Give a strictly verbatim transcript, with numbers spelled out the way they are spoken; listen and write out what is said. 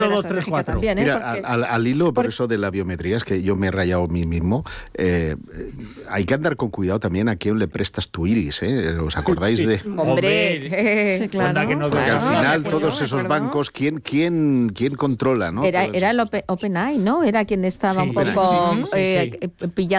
dos, tres, cuatro. También, ¿eh? Mira, Porque... al, al hilo, por Por... eso de la biometría, es que yo me he rayado a mí mismo, eh, hay que andar con cuidado también a quién le prestas tu iris, ¿eh? ¿Os acordáis Sí. de...? Hombre, sí, claro. Onda que no Porque claro, al final me acuerdo, todos me esos acuerdo. bancos, ¿quién, quién, quién controla, ¿no? Era, Todos era el esos- Open- OpenAI, ¿no? Era quien estaba Sí, un OpenAI, poco sí, sí, sí, eh, sí. pillado